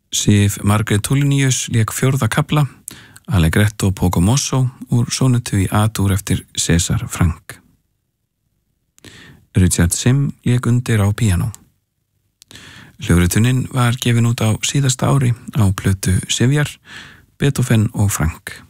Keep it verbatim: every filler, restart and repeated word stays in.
Sif Margrét Tulinius lék fjórða kafla, Allegretto poco mosso úr sónutu í A-dúr eftir César Franck. Richard Sim lék undir á píanó. Hljóðritunin var gefin út á síðasta ári á plötu Sifjar, Beethoven og Franck.